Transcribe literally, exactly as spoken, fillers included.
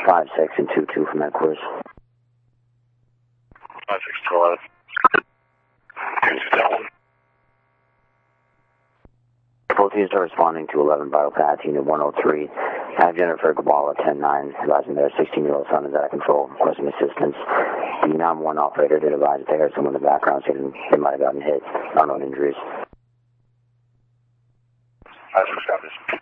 five six and two two from headquarters. five six two eleven. Both teams are responding to eleven Vital Path, Unit one oh three. Have Jennifer Kabbalah ten nine, advising their sixteen-year-old son is out of control, requesting assistance. The nine one one operator did advise that they heard someone in the background saying they might have gotten hit. Unknown injuries. five six copies.